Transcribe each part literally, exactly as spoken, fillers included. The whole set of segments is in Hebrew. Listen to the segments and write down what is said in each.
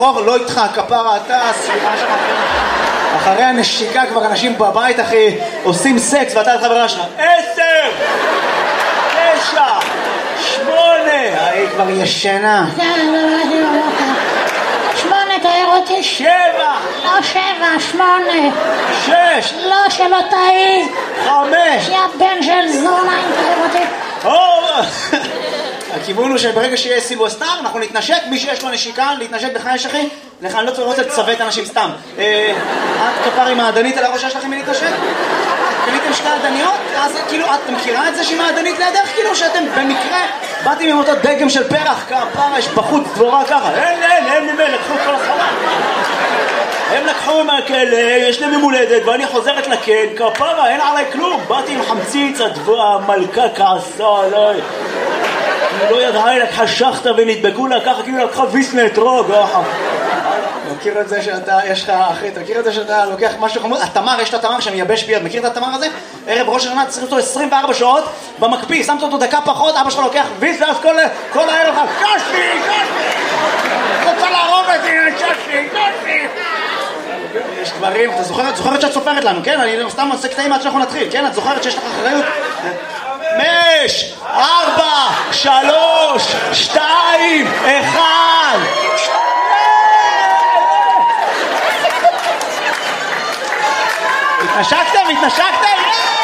לא איתך, כפרה, אתה, סליחה שלך. אחרי הנשיקה כבר אנשים בבית, אחי, עושים סקס, ואתה את חברה שלך. עשר! תשע! שמונה! היא כבר ישנה. שמונה, תאר אותי. שבע! לא שבע, שמונה. שש! לא, שלא תאי. חמש! יא בן של זונה, אם תאר אותי. הכיוון הוא שברגע שיהיה סילבסטר, אנחנו נתנשק, מי שיש לו נשיקה, להתנשק בחייש אחי, לך אני לא רוצה לצוות אנשים סתם. את כפר עם העדנית על הראש שלכם מלהתנשק? קניתם שתי עדניות? אז כאילו, את מכירה את זה שהיא מעדנית לידך? כאילו שאתם במקרה באתם עם אותו דגם של פרח, כפרה, יש בחוץ דבורה ככה. אין, אין, אין ממי, לקחו את כל החלל. הם לקחו מהכלא, יש להם ממולדת, ואני חוזרת לכן, כפרה, אין עליי כלום. באתי עם חמציץ, המלכה כעסה עליי. היא לא ידעה, היא לקחה שחטה ונדבקו לה ככה, כאילו לקחה ויסנה אתרוג. מכיר את זה שאתה, יש לך, אחי, תכיר את זה שאתה לוקח משהו חמוד? התמר, יש את התמר שמייבש ביד, מכיר את התמר הזה? ערב ראש השנה צריך אותו עשרים וארבע שעות במקפיא, שמת אותו דקה פחות, אבא שלך לוקח ויסנה, אז כל הערב לך, קשתי, קשתי! רוצה להרוג אותי, קשתי, קשתי! יש דברים, אתה זוכרת, זוכרת שאת סופרת לנו, כן? אני סתם עושה קטעים עד שאנחנו נתחיל, כן? את זוכרת שיש לך אחריות? חמש, ארבע, שלוש, שתיים, אחד. התנשקתם? התנשקתם?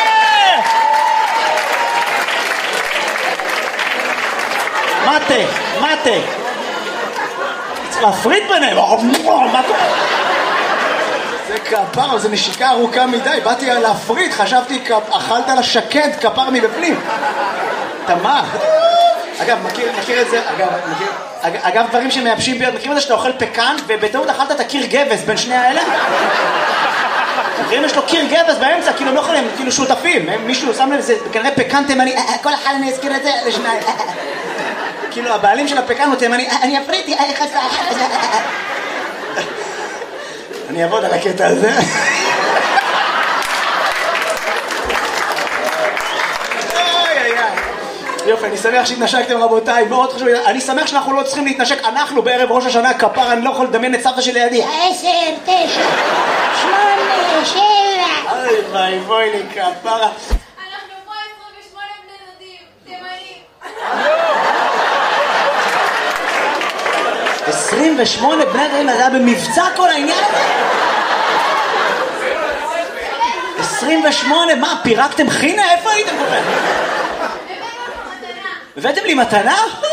מטה, מטה. צריך להפריד ביניהם. מה קורה? זה כפר, זה נשיקה ארוכה מדי, באתי להפריד, חשבתי, אכלת לשקד כפר מבפנים. תמר. אגב, מכיר, מכיר את זה, אגב, מכיר, אגב, דברים שמייבשים ביד, מכירים את זה שאתה אוכל פקן, ובטעות אכלת את הקיר גבס בין שני האלה? מכירים, יש לו קיר גבס באמצע, כאילו הם לא יכולים, כאילו שותפים, מישהו שם לב, זה כנראה פקן תימני, כל אחד אני אזכיר את זה לשניים. כאילו, הבעלים של הפקן הוא תימני, אני אפריתי, אני חסה. אני אעבוד על הקטע הזה. יופי, אני שמח שהתנשקתם רבותיי, מאוד חשוב, אני שמח שאנחנו לא צריכים להתנשק, אנחנו בערב ראש השנה כפר, אני לא יכול לדמיין את סבתא שלי לידי. עשר, תשע, שמונה, שבע. אוי ביי, בואי לי כפרה. אנחנו פה עשרים ושמונה בני דודים, תימנים. עשרים ושמונה בני דודים, זה היה במבצע כל העניין הזה? עשרים ושמונה, מה, פירקתם חינה? איפה הייתם כל כך? הבאתם לי מתנה?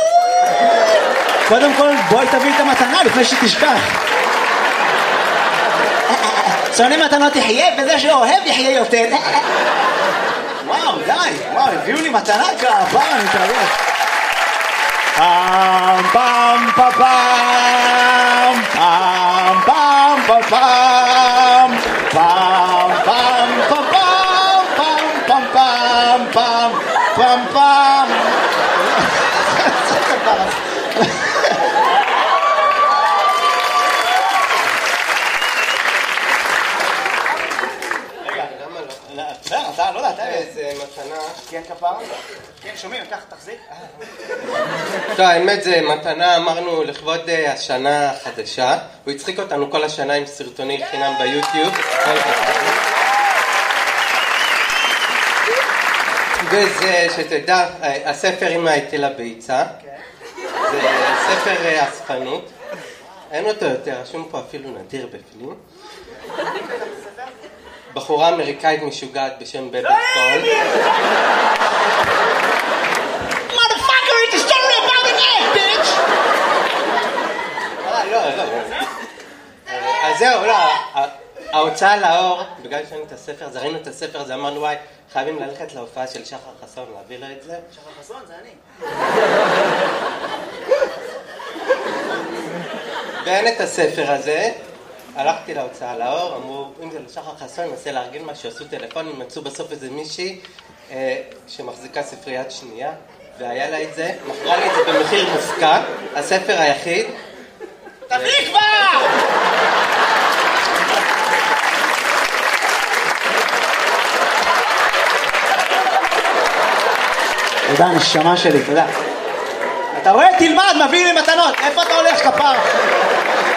קודם כל בואי תביא את המתנה לפני שתשכח. שונא מתנות יחיה וזה שאוהב יחיה יותר. וואו די, וואו הביאו לי מתנה כפר, אני מתרגש. פם פם פם פם פם פם פם פם פם פם פם פם פם פם פם פם. אתה לא יודע, אתה איזה מתנה. כן כפר? כן שומעים, ככה תחזיק. טוב, האמת זה מתנה, אמרנו לכבוד השנה החדשה. הוא הצחיק אותנו כל השנה עם סרטוני חינם ביוטיוב. וזה שתדע, הספר אמא הייתי לה ביצה. זה ספר אספנות. אין אותו יותר, רשום פה אפילו נדיר בפנים. בחורה אמריקאית משוגעת בשם בבת קול. Motherfucker, it's a story about an egg, bitch! לא, לא. אז זהו, לא. ההוצאה לאור, בגלל שאני את הספר, אז ראינו את הספר הזה, אמרנו וואי, חייבים ללכת להופעה של שחר חסון, להביא לו את זה. שחר חסון, זה אני. ואין את הספר הזה. הלכתי להוצאה לאור, אמרו, אם זה לשחר חסון, ננסה להרגיל מה שעשו טלפונים, מצאו בסוף איזה מישהי אה, שמחזיקה ספריית שנייה, והיה לה את זה, מכרה לי את זה במחיר מופקע, הספר היחיד. תביא כבר! תודה, נשמה שלי, תודה. אתה רואה? תלמד, מביא לי מתנות. איפה אתה הולך, כפר?